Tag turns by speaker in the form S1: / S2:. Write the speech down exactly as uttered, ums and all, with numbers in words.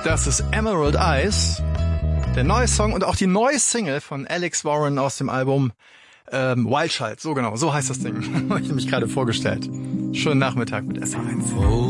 S1: Das ist Emerald Eyes, der neue Song und auch die neue Single von Alex Warren aus dem Album ähm, Wild Child. So genau, so heißt das Ding. Habe ich nämlich gerade vorgestellt. Schönen Nachmittag mit S H eins.